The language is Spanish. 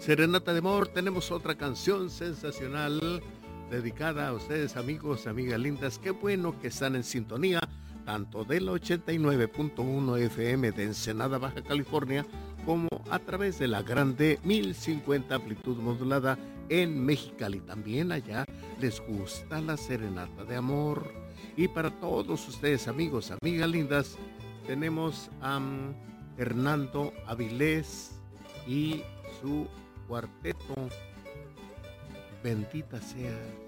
Serenata de Amor, tenemos otra canción sensacional dedicada a ustedes, amigos, amigas lindas. Qué bueno que están en sintonía, tanto de la 89.1 FM de Ensenada, Baja California, como a través de la grande 1050 amplitud modulada en Mexicali. También allá les gusta la Serenata de Amor. Y para todos ustedes, amigos, amigas lindas, tenemos a Hernando Avilés y su cuarteto, Bendita Sea